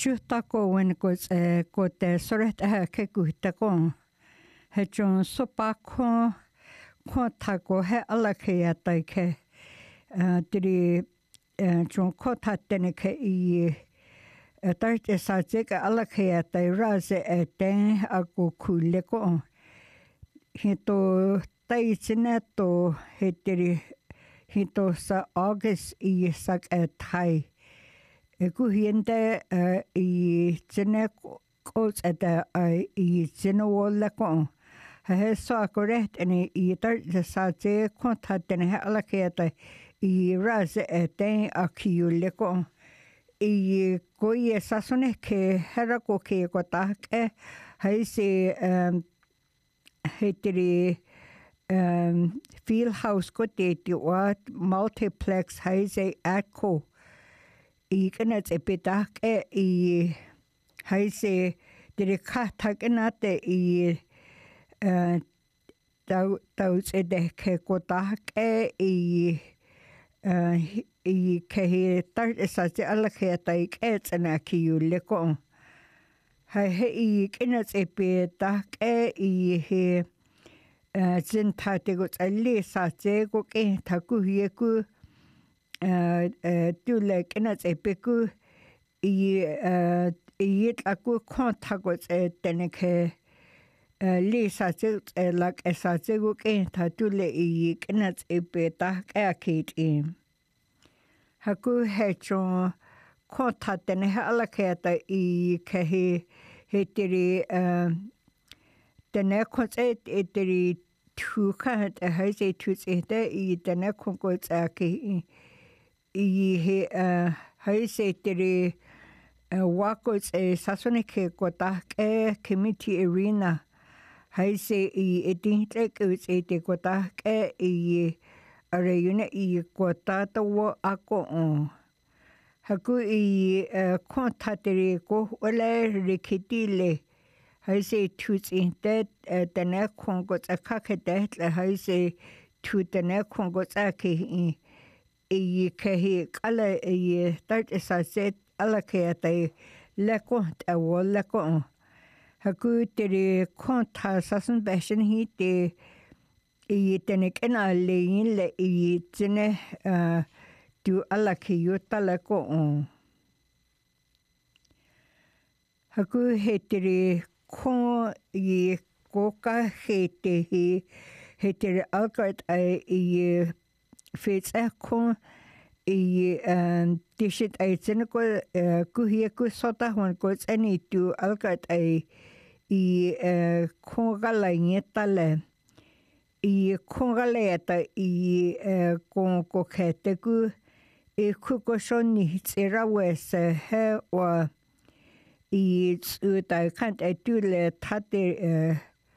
Juhtako when ko te soret ke kuhtako. He John sopako ko tako he alake atai ke diri John ko tatene ke I tarte sa ka alake atai raze ten ako kuleko. Hito tai to he diri hito sa August I sak tai. Kuhiente I tine kots eta I tine wolle ko. He so correct and I tarte sa ko tatene he alake atai I raze ten akiule ko. I koie sasone ke hera ko ke ko take hai se hetiri field house ko te what multiplex hai se atko I kana te petake I hai se dire kata kana te I tau se de ke ko take I ke he tarte sa te alake atai ke tsana ki ule ko. Hai he I kina te petake I he zinta te ko tsali sa te ko ke taku hieku tule kina te peku I aku konta ko te tene ke li sa te lak e sa te ko ke tule I kina te petake a kiti. Haku he chon konta tene he alake ata I ke he tiri tene konta e tiri tuka te haise tutsete I tene konko tsaki I he haise tiri wako tse sasone ke kotake community arena haise I edinte kutse te kotake I areune I kotata wo ako on. Haku I konta tiri ko ole rikitile haise tutsinte tene konko tsakake te haise tutene konko tsaki I kehi kala I tarte sa set alake atai leko te wo leko. Haku tiri konta sasun beshin hi te I tene kena lein le I tine tu alake yuta leko on. Haku he tiri kon I koka he te he tiri alkat I fetsa kon I dishit ai tine ko kuhieku sota hon ko tsani tu alkat I kongala ngetale I kongala ata I kon ko keteku I kuko shoni tsira wese he wa I tsuta kant tule tate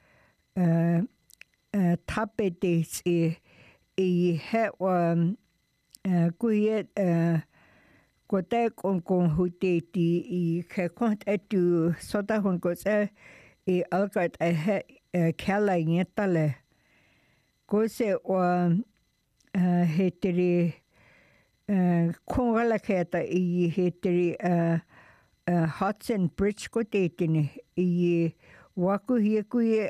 tape I he wa kuye ko te kon huteti I ke kont tu sota hon ko tse I alkat he kala ngetale ko se wa he tiri kongala keta I he tiri Hudson Bridge ko te tini I waku hieku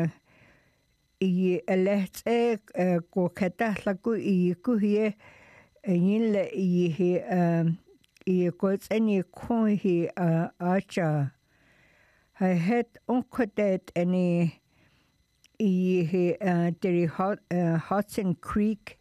I eletse ko keta laku I kuhie yinle I he ko tseni kon hi acha. Hai het onkotet any I he tiri Hudson Creek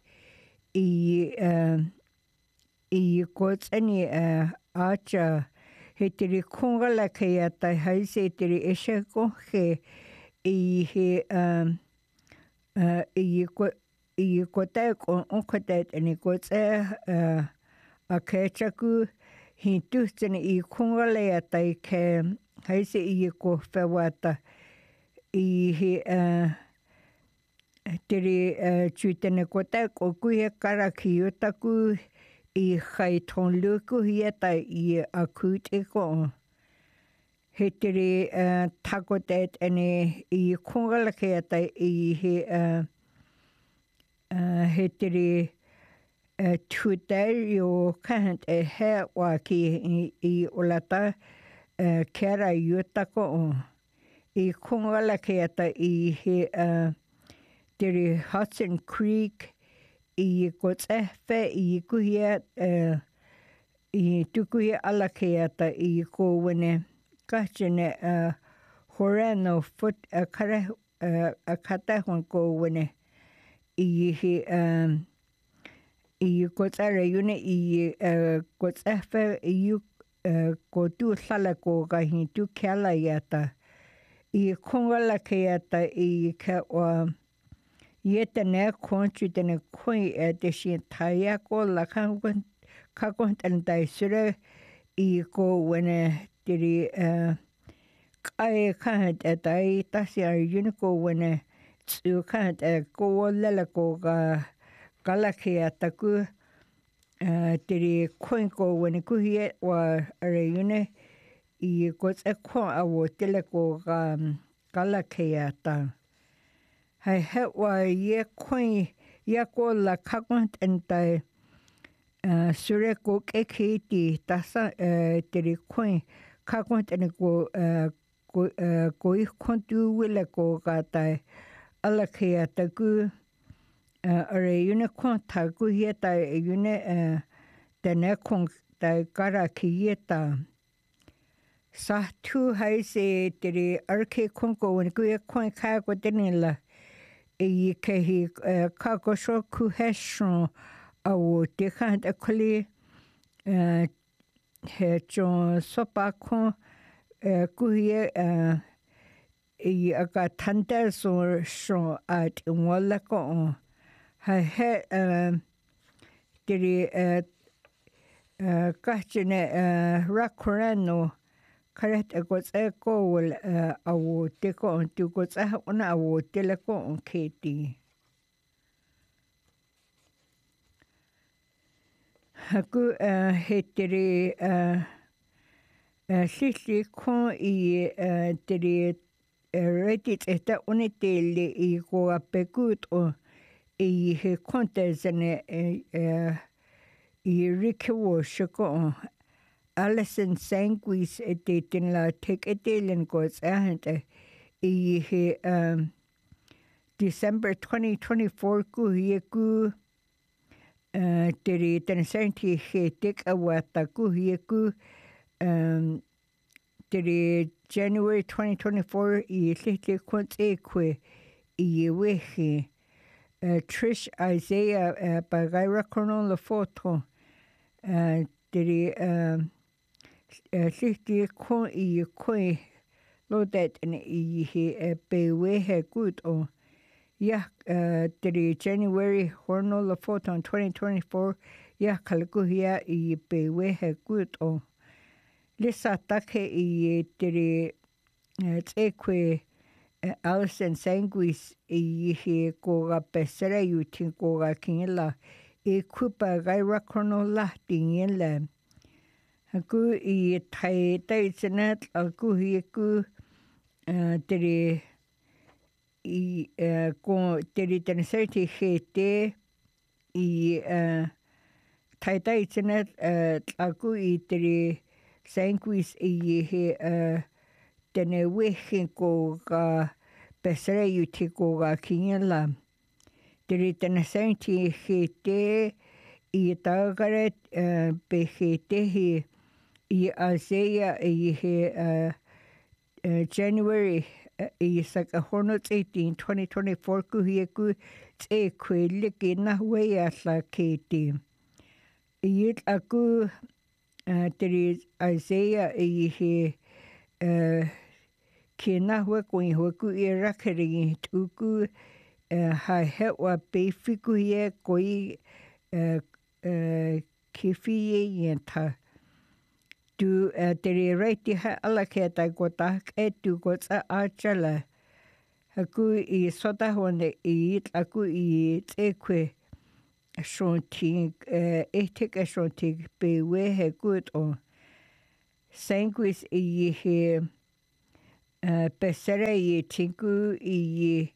I ko tseni acha he tiri kongala ke ata hai se tiri eshe ko he I he I ko te onkotet any ko tse a kechaku hi tuhtene I kongala ata ke hai se I ko fewata I he tiri chutene ko te ko kuhe karaki utaku I khai ton luku hieta I akute ko. He tiri takotet ane I kongala keata I he tiri tuterio kahant he waki I olata kera yuta ko o. I kungala ke ata I he diri Hudson Creek I kotsefe I kuhia I tukuhia ala ke ata I ko wene kachene horano foot kare katahon ko wene I he I kotsare yune I kotsefe I ko tu sala ko ka hi tu kala yata I kongala ke yata I ka wa yeta ne konchu tene koi te shin taya ko la kan ka kon tan dai sure I ko wene diri kai kan dai tasi ar yune ko wene tsu kan ko lele ko ka kala ke yata ku diri koi ko wene ku hi wa are yune I ko tse ko awo tele ko kala ke yata hai he wa ye koi ya ko la ka kon tan dai sure ko ke ti tasa diri koi ka kon tan ko ko I kontu wile ko ka tai ala ke ata ku are yune kon ta ku hi ta yune tene kon ta kara ki yeta sa tu hai se diri arke kon ko wen ku ye kon ka ko tenila I ke hi ka ko sho ku heshon awo te kan ta kli he jon sopa kon ku ye I aka tante so shon at wala ko ha he diri kachene rakurano karet ko tse ko wal awo te ko tu ko tse ona awo te le ko keti haku he diri sisi ko I diri reddit esta unitele I ko apekut o I he kontesene I rikewo shiko Alison Sanguis te la tek etelen ko tsahente I he December 2024 ku ye ku teri ten senti he tek awata ku ye ku teri January 2024 I lite konte kwe I wehe Trish Isaiah pagaira konon la foto diri lite kon I kwe lo dat en I he bewe he good o ya diri January horno la foto 2024 ya kalkuhia I bewe he good o lisa take I diri tsekwe Alison Sanguis I he ko ga pesere yutin ko ga kinla I kupa gaira kono la tingela aku I tai tsenet aku hi ku diri I ko diri ten seti hete I tai tsenet aku I diri Sanguis I he tene wehin ko ga pesere yuti ko ga kinela diri tene senti hete I tagaret behete hi I Isaiah I he January I saka horno 18 2024 ku hi ku tse kwele ke na we asla keti I aku diri Isaiah I he kena hua kui hua ku I rakari tuku ha hewa befiku ye koi kifi ye yenta tu diri reiti ha ala keta ko ta e tu ko tsa achala haku I sota hone I aku I tsekwe shonti etik shonti bewe he good o Sanguis I he pesere I tinku I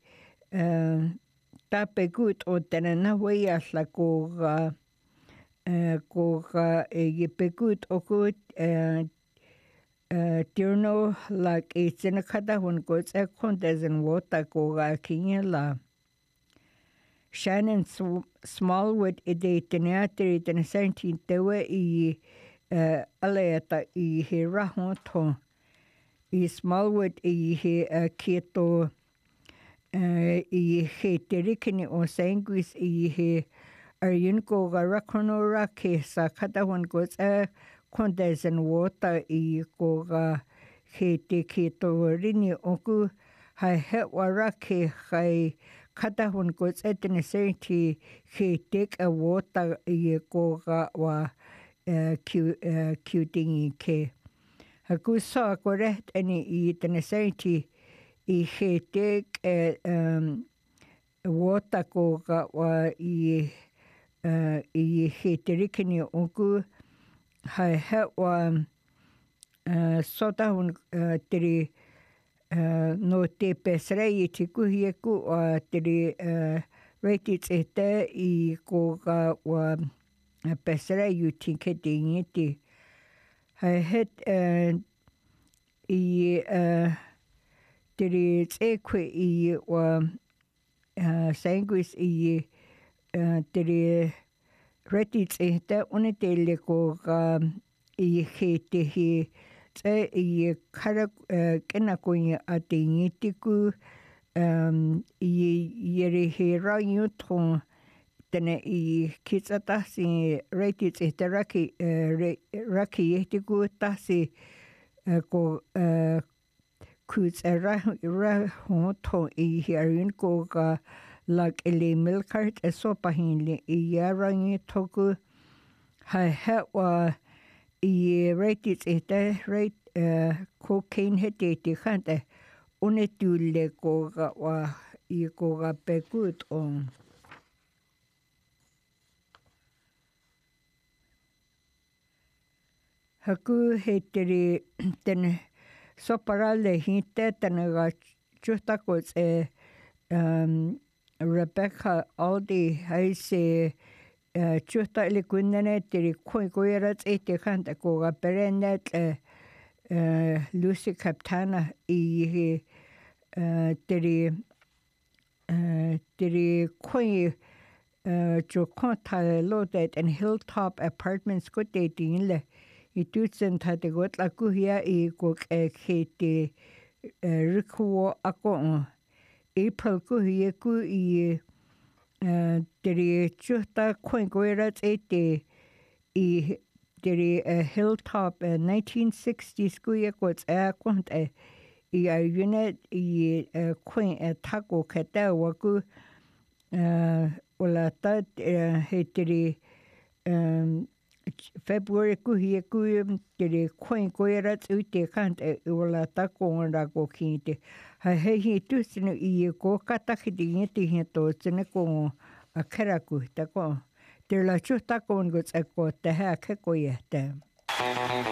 tape good o tena na wei asla ko ga ye pe good o good Tirno like it's in a kada when goes a contes and water go la. Shannon Smallwood ide teatri den 17 tewe I aleata I he rahonton. I Smallwood I he keto I he terikini o sanguis I he Arjunko Rakonora Kesa Katawan goes a condes and water I goga he te keto rini oku hai hetwarake hai Katawan goes at an essentially he take a water I goga wa cuting ke. Haku saw correct any eat an essentially I he take a water goga wa I he terikini oku hai hetwa sota hun tiri no te pesrei te kuhieku o tiri reiti te I koga wa pesrei u tinke dingiti. Hai het I tiri tsekwe I wa sanguis I tiri reiti te unitele koga I he te he te I kara kena koe a te ngitiku I yere he rangi uton tene I kitsatasi reiti te raki e te ku tasi ko kuts a rahonton I he arin koga like ele milkart e sopahinle I rangi toku hai hetwa I reiti te reit cocaine hete te khante unetule koga wa I koga pekut on. Haku he tiri tene soparale hinte tene ga chutakos Rebecca Aldi hai se chuta ili kunnene tiri kui kuirat te khante koga perennet Lucy Captana I tiri kui jo konta lodet and Hilltop Apartments ko te tingle I tutsen tate got la kuhia I ko ke te rikuo ako April kuhia ku I tiri chuta kui kuirat te I tiri Hilltop 1960s kuya kots kwant I a unit I kui taco kata waku ola ta he tiri February kuhia kuya tiri kui kuirat te kant ola ta konga ko kinte ha he tusino I ko kata khidi te he to tsene ko akaraku ta ko Tira la chuta con gots a ko te ha ke ko yete.